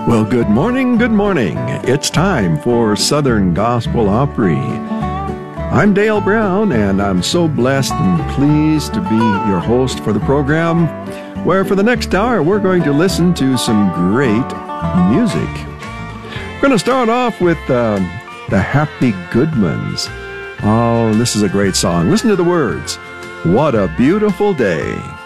Well, good morning, good morning. It's time for Southern Gospel Opry. I'm Dale Brown, and I'm so blessed and pleased to be your host for the program, where for the next hour we're going to listen to some great music. We're going to start off with the Happy Goodmans. Oh, this is a great song. Listen to the words. What a beautiful day.